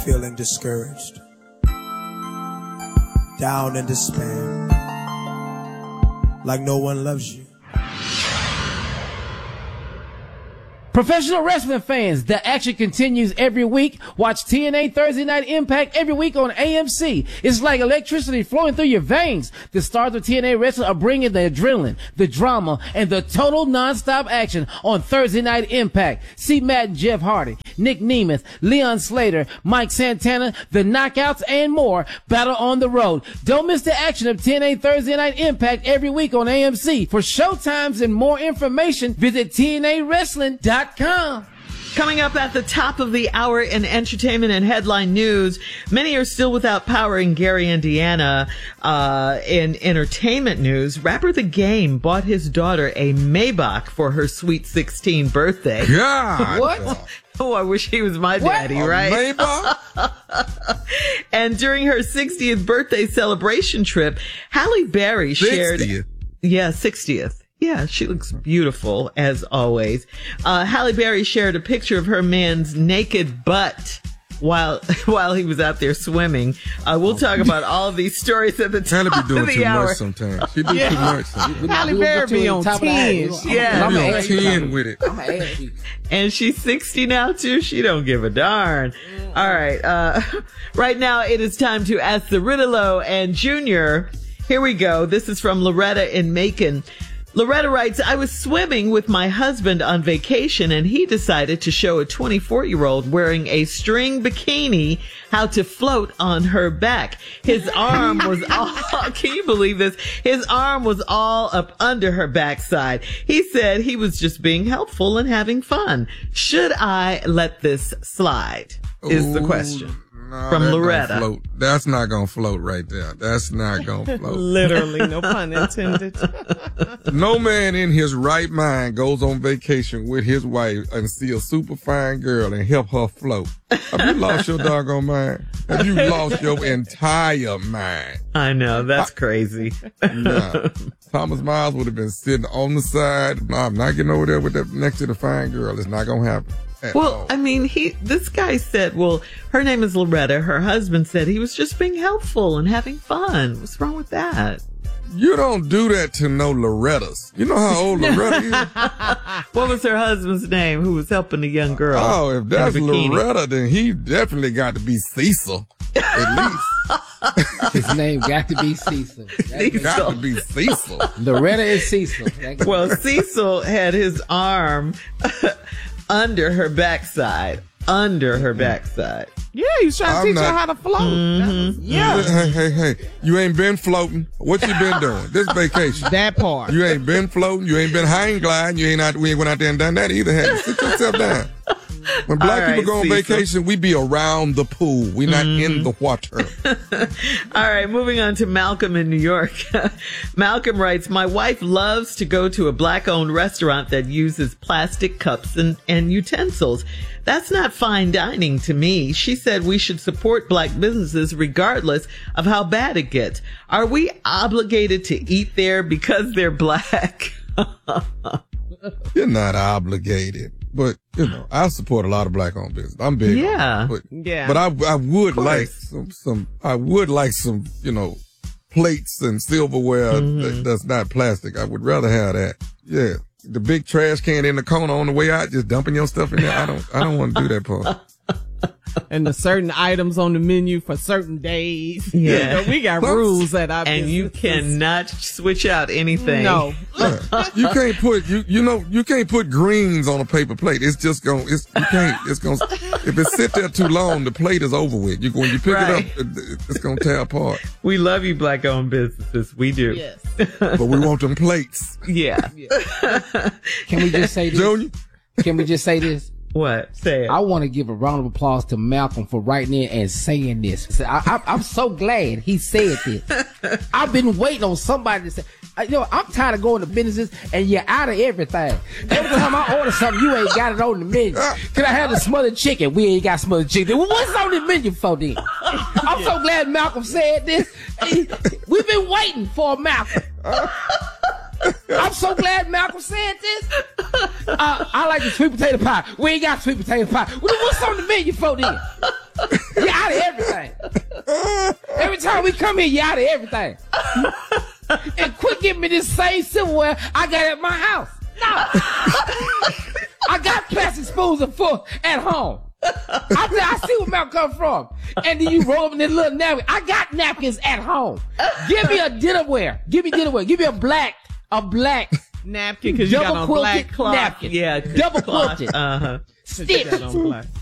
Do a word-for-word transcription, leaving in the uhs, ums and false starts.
feeling discouraged, down in despair, like no one loves you. Professional wrestling fans, the action continues every week. Watch T N A Thursday Night Impact every week on A M C. It's like electricity flowing through your veins. The stars of T N A Wrestling are bringing the adrenaline, the drama, and the total non-stop action on Thursday Night Impact. See Matt and Jeff Hardy, Nick Nemeth, Leon Slater, Mike Santana, the Knockouts, and more battle on the road. Don't miss the action of T N A Thursday Night Impact every week on A M C. For showtimes and more information, visit T N A wrestling dot com. Coming up at the top of the hour in entertainment and headline news, many are still without power in Gary, Indiana. Uh, in entertainment news, rapper The Game bought his daughter a Maybach for her sweet sixteen birthday. God. What? Oh, I wish he was my What? daddy, A right? Maybach? And during her sixtieth birthday celebration trip, Halle Berry shared... sixtieth? Yeah, sixtieth. Yeah, she looks beautiful, as always. Uh, Halle Berry shared a picture of her man's naked butt while while he was out there swimming. Uh, we'll talk about all of these stories at the top Halle be doing of the too hour. much sometimes. She do Yeah. too much. Sometimes. Halle Berry be on ten. Yeah. She be on ten with it. I'm gonna ask you. And she's sixty now, too. She don't give a darn. All right. Uh, right now, it is time to ask the Riddle and Junior. Here we go. This is from Loretta in Macon. Loretta writes, I was swimming with my husband on vacation and he decided to show a twenty-four-year-old wearing a string bikini how to float on her back. His arm was all, can you believe this? His arm was all up under her backside. He said he was just being helpful and having fun. Should I let this slide? Is the question. No, from that Loretta. don't float. That's not gonna float right there. That's not gonna float. Literally, no pun intended. No man in his right mind goes on vacation with his wife and see a super fine girl and help her float. Have you lost your doggone mind? Have you lost your entire mind? I know, that's crazy. Nah. Thomas Miles would have been sitting on the side. No, I'm not getting over there with that next to the fine girl. It's not gonna happen. Well, I mean, he, this guy said, well, her name is Loretta. Her husband said he was just being helpful and having fun. What's wrong with that? You don't do that to no Lorettas. You know how old Loretta is? What was her husband's name who was helping the young girl? Oh, if that's in a bikini? Loretta, then he definitely got to be Cecil. At least. His name got to be Cecil. Cecil. Got to be Cecil. Loretta is Cecil. Well, Cecil had his arm under her backside. Under her backside. Yeah, he's trying to I'm teach not- her how to float. Mm-hmm. Yeah. Hey, hey, hey. You ain't been floating. What you been doing? This vacation. That part. You ain't been floating. You ain't been hang gliding. You ain't out, we ain't went out there and done that either. Had to sit yourself down. When black All right, people go on Cecil. vacation, we be around the pool. We not Mm-hmm. in the water. All right, moving on to Malcolm in New York. Malcolm writes, my wife loves to go to a black-owned restaurant that uses plastic cups and, and utensils. That's not fine dining to me. She said we should support black businesses regardless of how bad it gets. Are we obligated to eat there because they're black? You're not obligated. But, you know, I support a lot of black owned business. I'm big. Yeah. On it. But, Yeah. but I, I would course. like some, some, I would like some, you know, plates and silverware Mm-hmm. that, that's not plastic. I would rather have that. Yeah. The big trash can in the corner on the way out, just dumping your stuff in there. I don't, I don't want to do that part. And the certain items on the menu for certain days. Yeah. You know, we got rules that I And you cannot switch out anything. No. Yeah. You can't put you you know you can't put greens on a paper plate. It's just going it's you can't it's going if it sit there too long, the plate is over with. You when you pick Right. it up, it, it's going to tear apart. We love you, black-owned businesses. We do. Yes. But we want them plates. Yeah. Can we just say this? Junior, Can we just say this? What? Say it. I want to give a round of applause to Malcolm for writing in and saying this. I, I, I'm so glad he said this. I've been waiting on somebody to say, uh, you know, I'm tired of going to businesses and you're out of everything. Every time I order something, you ain't got it on the menu. Can I have the smothered chicken? We ain't got smothered chicken. Well, what's on the menu for then? I'm so glad Malcolm said this. We've been waiting for Malcolm. I'm so glad Malcolm said this. Uh, I like the sweet potato pie. We ain't got sweet potato pie. Well, what's on the menu for then? You're everything. Every time we come here, you out of everything. And quit giving me this same silverware I got at my house. No. I got plastic spoons and forks at home. I said, I see where Mount come from. And then you roll up in this little napkin. I got napkins at home. Give me a dinnerware. Give me dinnerware. Give me a black, a black napkin because you got on black cloth. Napkin. Yeah. Double quilted. Uh-huh. Stitch.